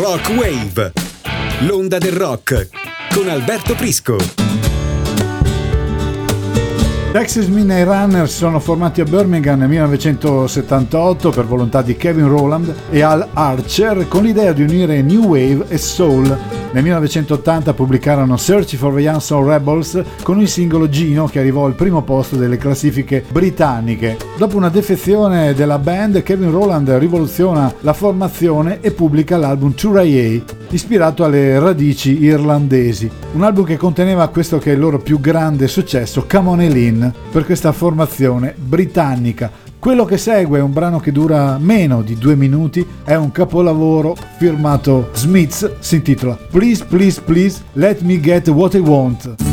Rock Wave, l'onda del rock con Alberto Prisco. Texas Midnight Runners sono formati a Birmingham nel 1978 per volontà di Kevin Rowland e Al Archer, con l'idea di unire New Wave e Soul. Nel 1980 pubblicarono Search for the Young Soul Rebels con il singolo Gino, che arrivò al primo posto delle classifiche britanniche. Dopo una defezione della band, Kevin Rowland rivoluziona la formazione e pubblica l'album Tooraye, ispirato alle radici irlandesi. Un album che conteneva questo che è il loro più grande successo, Come On Eileen, per questa formazione britannica. Quello che segue è un brano che dura meno di 2 minuti, è un capolavoro firmato Smiths, si intitola Please Please Please Let Me Get What I Want.